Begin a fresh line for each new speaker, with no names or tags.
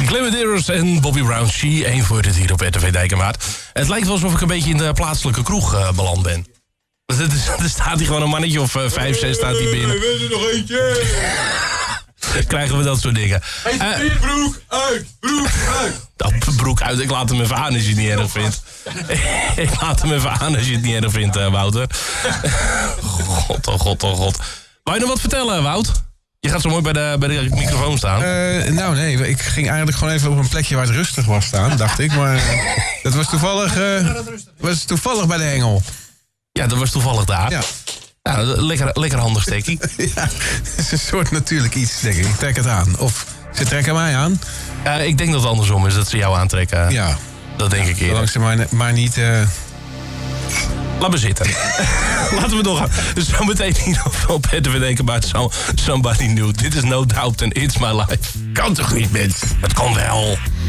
Clementiers en Bobby Brown, She 1 voor het hier op RTV Dijkenwaard. Het lijkt wel alsof ik een beetje in de plaatselijke kroeg beland ben. Er staat hier gewoon een mannetje of 5, 6 staat hier binnen.
We er nog eentje.
Krijgen we dat soort dingen.
Broek uit, broek uit.
Broek uit, ik laat hem even aan als je het niet erg vindt. Ik laat hem even aan als je het niet erg vindt, Wouter. God, oh god, oh god. Wou je nog wat vertellen, Wout? Je gaat zo mooi bij de microfoon staan.
Nou nee, ik ging eigenlijk gewoon even op een plekje waar het rustig was staan, dacht ik. Maar dat was toevallig bij de Hengel.
Ja, dat was toevallig daar.
Ja.
Ja, lekker handig steekie.
Ja, het is een soort natuurlijk iets, denk ik. Ik trek het aan. Of ze trekken mij aan.
Ik denk dat het andersom is, dat ze jou aantrekken.
Ja.
Dat denk ik eerder.
Zolang ze maar niet...
Laat me zitten. Laten we doorgaan. Dus zometeen hier op het Dijkenwaard Somebody New. Dit is No Doubt and It's My Life. Kan toch niet, mensen? Het kan wel.